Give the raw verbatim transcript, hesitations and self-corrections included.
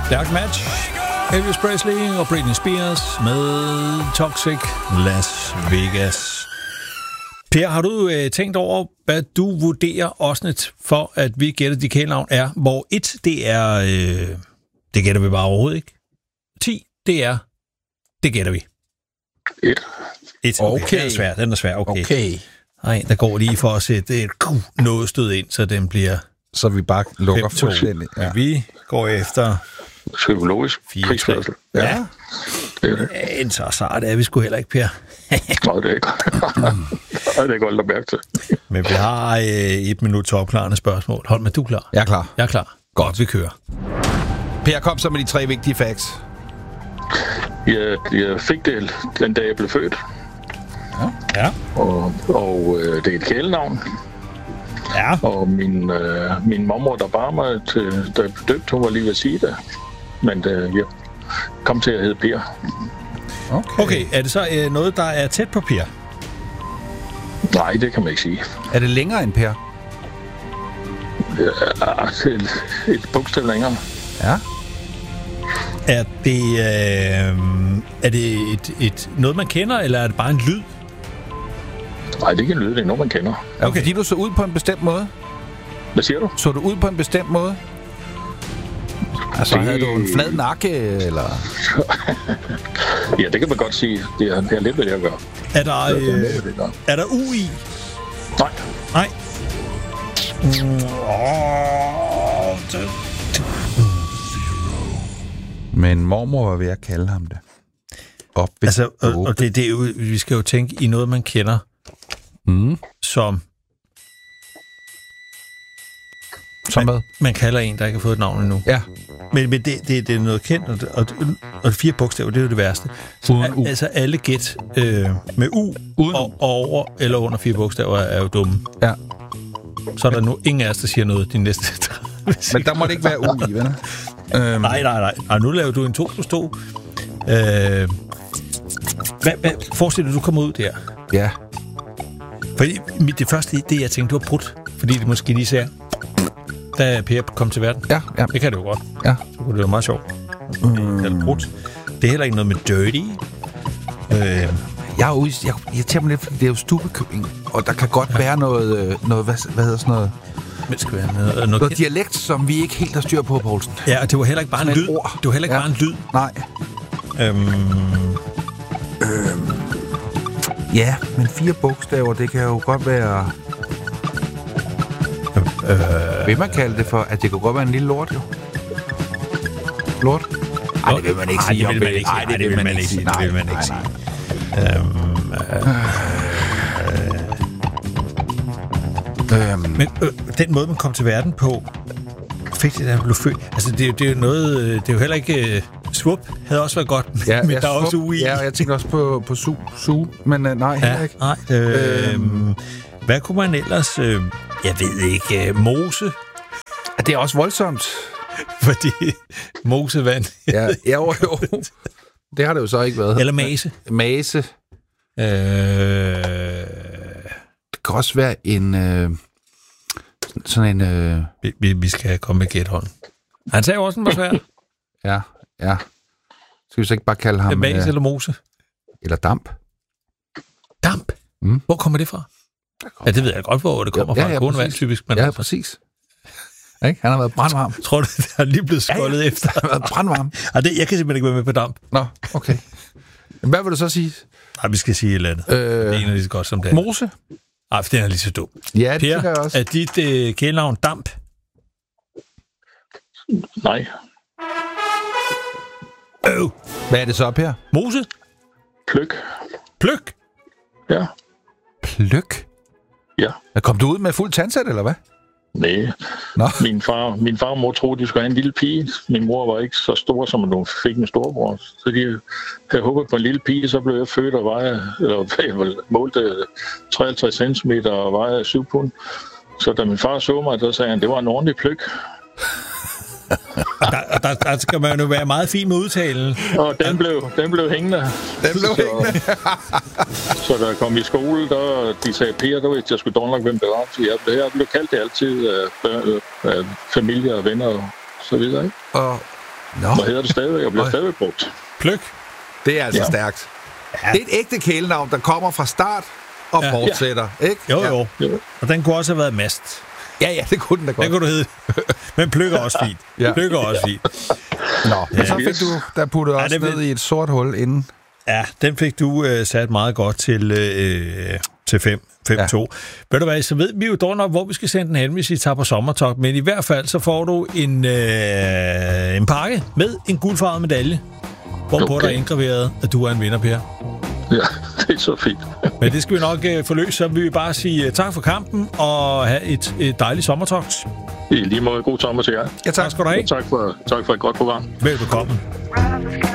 Dark Match, Elvis Presley og Britney Spears med Toxic Las Vegas. Per, har du øh, tænkt over, hvad du vurderer Osnet for, at vi gætter de kælenavn er? Hvor et, det er... Øh, det gætter vi bare overhovedet ikke. ti, det er... Det gætter vi. et. et. Okay, okay. Den er svær, den er svær. Okay. okay. Nej, der går lige for at sætte et noget stød ind, så den bliver... Så vi bare lukker fuldstændig. Ja. Vi går efter... Psykologisk prisførsel. Ja. ja. Det er det. Ja, så sart er vi sgu heller ikke, Per. Nå, det er ikke. Det er ikke godt at mærke til. Men vi har øh, et minut til opklarende spørgsmål. Hold med, du er klar? Jeg er klar. Jeg er klar. Godt, vi kører. Per, kom så med de tre vigtige facts. Jeg, jeg fik det den dag, jeg blev født. Ja. ja. Og, og øh, det er et kælenavn. Ja. Og min, øh, min mormor, der bar mig, til, da jeg blev døbt, hun var lige ved at sige det. Men øh, jeg kom til at hedde Per. Okay. okay, er det så øh, noget, der er tæt på Per? Nej, det kan man ikke sige. Er det længere end Per? Ja, et, et bogstav længere. Ja. Er det, øh, er det et, et, noget, man kender, eller er det bare en lyd? Nej, det er ikke en lyd, det er noget, man kender. Okay. Fordi du så ud på en bestemt måde? Hvad siger du? Så du ud på en bestemt måde? Altså, det... havde du en flad nakke, eller? Ja, det kan man godt sige. Det er, det er lidt, hvad jeg gør. Er der, øh, det er, er der U i? Nej. Nej. Mm, oh, det... Men mormor var ved at kalde ham det. Op altså, og, og det, det er jo, vi skal jo tænke i noget, man kender, mm. som... Som man, hvad? Man kalder en, der ikke har fået et navn endnu. Ja. Men, men det, det, det er noget kendt, og, og, og fire bogstaver, det er jo det værste. Uden U. Altså alle gæt øh, med U Uden og, og over eller under fire bogstaver er jo dumme. Ja. Så er der nu ingen af os, der siger noget de næste Men der må det ikke være U i, vel? øhm. Nej, nej, nej. Ej, nu laver du en to plus to. Øh, hvad, hvad, forestil dig, du kommer ud der. Ja. Fordi det første, det jeg tænkte, du har brudt. Fordi det måske lige sagde, da Per kom til verden. Ja, ja. Det kan det jo godt. Ja. Så kunne det være meget sjovt. Mm. Det er brudt. Det er heller ikke noget med dirty. Øh, Jeg er ude, jeg, jeg tænker mig lidt, fordi det er jo Stubbekøbing, og der kan godt ja. være noget, noget hvad, hvad hedder sådan noget, det skal være noget, noget, noget dialekt, som vi ikke helt har styr på, Poulsen. Ja, og det var heller ikke bare en lyd. Ord. Det var heller ikke ja. bare en lyd. Nej. Øhm. Øhm. Ja, men fire bogstaver, det kan jo godt være... Øh. Vil man kalde det for, at det kunne godt være en lille lort, jo? Lort? Ej, det vil man ikke sige. Nej, det vil man ikke sige. Nej, det vil man ikke sige. Det vil man ikke sige. Øhm, øh, øhm. Men øh, den måde, man kom til verden på, fik det, da man blev født. Altså, det, det er jo noget... Det er jo heller ikke... Uh, Swoop havde også været godt, ja, men ja, der er også U i. Ja, jeg tænker også på, på Su, Su, men uh, nej, heller ja, ikke. Nej, øh, øhm. Hvad kunne man ellers... Øh, jeg ved ikke... Uh, mose? Det er også voldsomt. Fordi mosevand... ja, ja, jo, jo. Det har det jo så ikke været. Eller mase. Mase. Øh... Det kan også være en... Øh, sådan en... Øh... Vi, vi, vi skal komme med gæthånd. Han sagde jo også, den var svær. ja, ja. Skal vi så ikke bare kalde ham... Mase øh... eller mose? Eller damp. Damp? Mm. Hvor kommer det fra? Ja, det ved jeg godt, hvor det kommer ja, fra. Ja, ja, Kronevand, typisk. Men ja, altså. præcis. Ikke? Han har været brandvarm. Tror du, det har lige blevet skoldet ja, ja. efter? Han har været brandvarm. Ja, det, jeg kan simpelthen ikke være med på damp. Nå, okay. Hvad vil du så sige? Nej, vi skal sige et eller andet. Øh, det er en af lige så godt som det. Mose? Nej, for den er lige så dum. Ja, det Per, tænker jeg også. Er dit øh, kælenavn damp? Nej. Øh. Hvad er det så, Per? Mose? Pløk. Pløk? Ja. Pløk? Ja. Kom du ud med fuld tandsæt, eller hvad? Nej. Min far, min far og mor troede, de skulle have en lille pige. Min mor var ikke så stor, som hun fik en storbror. Så de havde håbet på en lille pige, så blev jeg født og vejede, eller målte treoghalvtreds centimeter og vejede syv pund. Så da min far så mig, der sagde han, det var en ordentlig pløk. der, der, der skal man jo være meget fin med udtalen. Og den blev, den blev hængende. Den blev så, hængende. Så da jeg kom i skole, der, de sagde, Per, der vidste jeg skulle dog nok, hvem det var. Så jeg, jeg blev kaldt det altid af, af, af familie og venner og så videre. Ikke? Og Nå. Hvad hedder det stadigvæk? Jeg bliver Øj. stadigvæk brugt. Pløk. Det er altså Ja. stærkt. Ja. Det er et ægte kælenavn, der kommer fra start og Ja. fortsætter, ikke? Jo, Ja. jo. Jo. Og den kunne også have været mast. Ja, ja, det kunne den da godt. Den kunne du hedde. Men Pløk er også fint. Ja. Pløk er også fint. Nå, Ja. ja. Så fik du der puttet Ja, også det ned vil- i et sort hul inden. Ja, den fik du øh, sat meget godt til, øh, til fem to. Ja. Ved du hvad, så ved vi jo dog nok, hvor vi skal sende den hen, hvis I tager på sommertog. Men i hvert fald, så får du en, øh, en pakke med en guldfarvet medalje, hvorpå okay. Okay. der er indgraveret, at du er en vinder, Per. Ja, det er så fint. Men det skal vi nok øh, forløse, så vil vi bare sige øh, tak for kampen, og have et, et dejligt sommertogt. I lige måde god sommer til jer. Ja, tak. Tak skal du have. Tak for, tak for et godt program. Velbekomme.